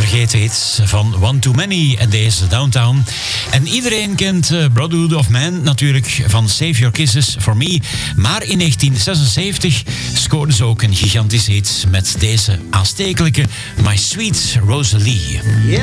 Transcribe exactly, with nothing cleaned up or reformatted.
vergeten hits van One Too Many en deze Downtown. En iedereen kent uh, Brotherhood of Man natuurlijk van Save Your Kisses for Me. Maar in negentien zesenzeventig scoorde ze ook een gigantische hit met deze aanstekelijke My Sweet Rosalie.